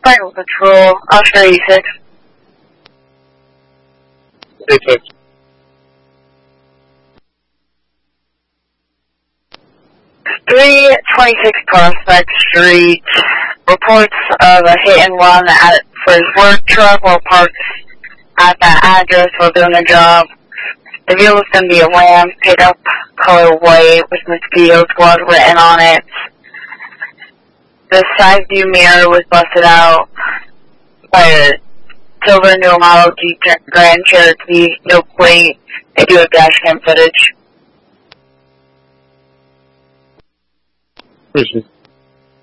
Motorcycle Patrol, Oscar 86. 86. 326 Prospect Street. Reports of a hit and run for his work truck while parked at that address while doing a job. The vehicle was going to be a Ram pickup, color white, with Mosquito Squad written on it. The side view mirror was busted out by a silver new model Jeep Grand Cherokee, no plate. They do have dash cam footage. Appreciate it.